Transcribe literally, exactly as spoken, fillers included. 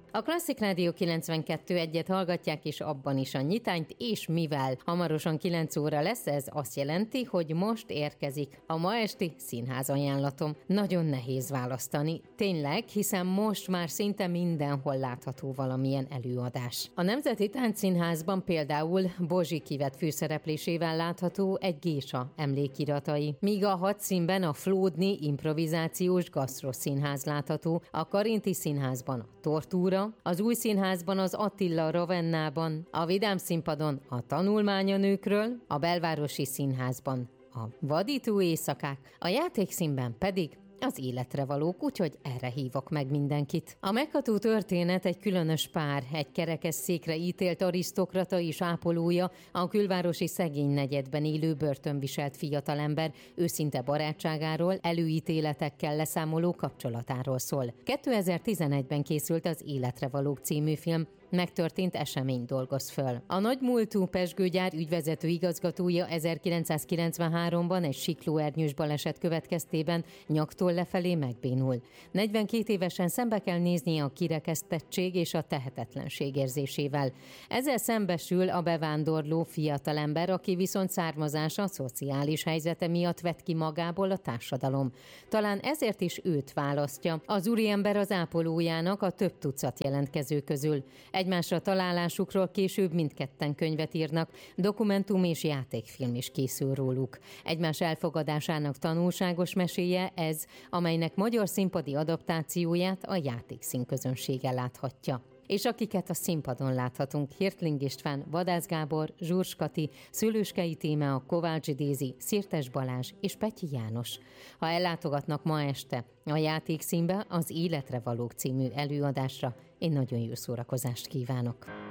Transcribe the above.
A Klasszik Rádió kilencvenkettő egyet hallgatják, és abban is a nyitányt, és mivel hamarosan kilenc óra lesz, ez azt jelenti, hogy most érkezik a ma esti színház ajánlatom. Nagyon nehéz választani, tényleg, hiszen most már szinte mindenhol látható valamilyen előadás. A Nemzeti Táncszínházban például Bozsik Ivett főszereplésével látható egy gésa emlékiratai, míg a Hadszínben a Flódni improvizációs gasztroszínház látható, a Karinti Színházban a Tortúra, az Új Színházban az Attila Ravennában, a Vidám Színpadon a Tanulmányanőkről, a Belvárosi Színházban a Vadító éjszakák, a Játékszínben pedig az életre valók, úgyhogy erre hívok meg mindenkit. A megható történet egy különös pár, egy kerekesszékre ítélt arisztokrata és ápolója, a külvárosi szegény negyedben élő börtönviselt fiatalember őszinte barátságáról, előítéletekkel leszámoló kapcsolatáról szól. kétezer-tizenegyben készült az Életre valók című film, megtörtént esemény dolgoz föl. A nagymúltú pezsgőgyár ügyvezető igazgatója ezerkilencszázkilencvenháromban egy siklóernyős baleset következtében nyaktól lefelé megbénul. negyvenkét évesen szembe kell néznie a kirekesztettség és a tehetetlenség érzésével. Ezzel szembesül a bevándorló fiatalember, aki viszont származása, szociális helyzete miatt vett ki magából a társadalom. Talán ezért is őt választja az úriember az ápolójának a több tucat jelentkező közül. Egymásra találásukról később mindketten könyvet írnak, dokumentum és játékfilm is készül róluk. Egymás elfogadásának tanulságos meséje ez, amelynek magyar színpadi adaptációját a játékszín közönsége láthatja. És akiket a színpadon láthatunk: Hirtling István, Vadász Gábor, Zsurs Kati, Szőlőskei Tímea, Kovács Dézi, Szirtes Balázs és Petyi János. Ha ellátogatnak ma este a Játékszínbe, az Életre valók című előadásra, én nagyon jó szórakozást kívánok.